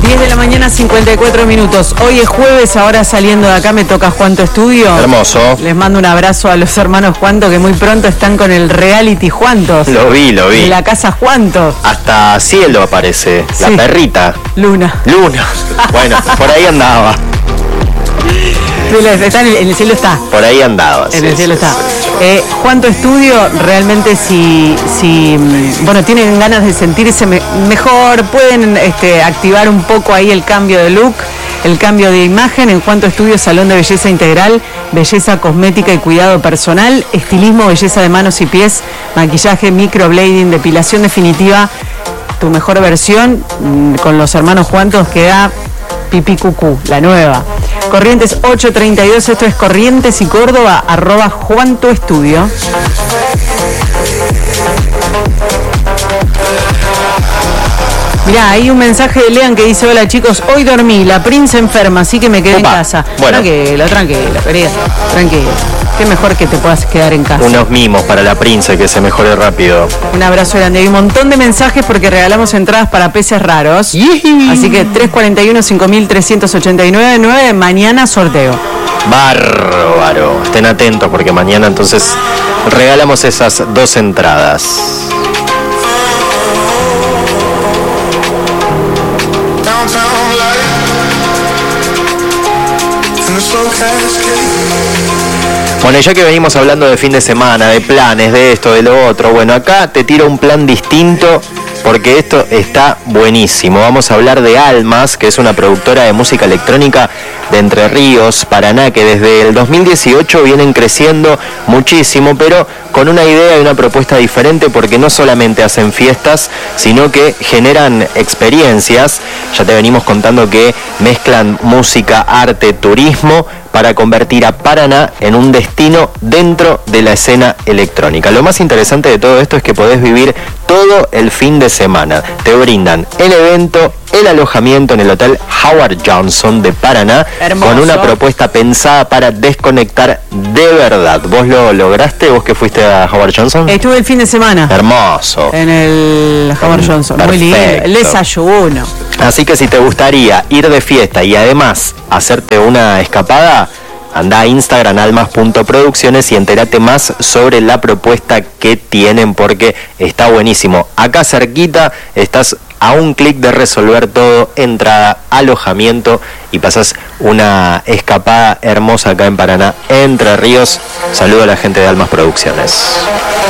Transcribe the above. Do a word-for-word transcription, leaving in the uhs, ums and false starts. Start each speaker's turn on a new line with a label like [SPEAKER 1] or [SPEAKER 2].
[SPEAKER 1] diez de la mañana, cincuenta y cuatro minutos. Hoy es jueves, ahora saliendo de acá me toca Juanto Estudio.
[SPEAKER 2] Hermoso.
[SPEAKER 1] Les mando un abrazo a los hermanos Juanto, que muy pronto están con el reality Juantos.
[SPEAKER 2] Lo vi, lo vi.
[SPEAKER 1] En la casa Juanto.
[SPEAKER 2] Hasta Cielo aparece, la
[SPEAKER 1] Sí.
[SPEAKER 2] perrita.
[SPEAKER 1] Luna.
[SPEAKER 2] Luna. Bueno, por ahí andaba.
[SPEAKER 1] Está en el, en el cielo está.
[SPEAKER 2] Por ahí andaba.
[SPEAKER 1] En
[SPEAKER 2] sí,
[SPEAKER 1] el cielo
[SPEAKER 2] sí,
[SPEAKER 1] está.
[SPEAKER 2] sí.
[SPEAKER 1] Eh, Juanto Estudio, realmente si, si bueno, tienen ganas de sentirse me- mejor, pueden este, activar un poco ahí el cambio de look, el cambio de imagen en Juanto Estudio, salón de belleza integral, belleza cosmética y cuidado personal, estilismo, belleza de manos y pies, maquillaje, microblading, depilación definitiva, tu mejor versión mm, con los hermanos Juantos queda Pipi Cucú, la nueva. Corrientes ocho treinta y dos, esto es Corrientes y Córdoba, arroba Juanto Estudio. Mirá, hay un mensaje de Lean que dice: hola chicos, hoy dormí, la Prince enferma, así que me quedé
[SPEAKER 2] Opa,
[SPEAKER 1] en casa.
[SPEAKER 2] bueno.
[SPEAKER 1] Tranquilo, tranquilo, querida, tranquilo. Qué mejor que te puedas quedar en casa.
[SPEAKER 2] Unos mimos para la Prince, que se mejore rápido.
[SPEAKER 1] Un abrazo grande. Hay un montón de mensajes porque regalamos entradas para peces raros. Así que tres cuarenta y uno, cinco mil trescientos ochenta y nueve, nueve, mañana sorteo.
[SPEAKER 2] Bárbaro. Estén atentos porque mañana entonces regalamos esas dos entradas. Bueno, ya que venimos hablando de fin de semana, de planes, de esto, de lo otro, bueno, acá te tiro un plan distinto porque esto está buenísimo. Vamos a hablar de Almas, que es una productora de música electrónica de Entre Ríos, Paraná, que desde el dos mil dieciocho vienen creciendo muchísimo, pero con una idea y una propuesta diferente, porque no solamente hacen fiestas, sino que generan experiencias. Ya te venimos contando que mezclan música, arte, turismo, para convertir a Paraná en un destino dentro de la escena electrónica. Lo más interesante de todo esto es que podés vivir todo el fin de semana. Te brindan el evento, el alojamiento en el Hotel Howard Johnson de Paraná,
[SPEAKER 1] Hermoso.
[SPEAKER 2] con una propuesta pensada para desconectar de verdad. ¿Vos lo lograste? ¿Vos que fuiste a Howard Johnson?
[SPEAKER 1] Estuve el fin de semana
[SPEAKER 2] Hermoso.
[SPEAKER 1] en el Howard Johnson. Muy lindo.
[SPEAKER 2] Perfecto.
[SPEAKER 1] El desayuno.
[SPEAKER 2] Así que si te gustaría ir de fiesta y además hacerte una escapada, anda a Instagram almas punto producciones y entérate más sobre la propuesta que tienen, porque está buenísimo. Acá cerquita estás a un clic de resolver todo: entrada, alojamiento, y pasas una escapada hermosa acá en Paraná, Entre Ríos. Saludo a la gente de Almas Producciones.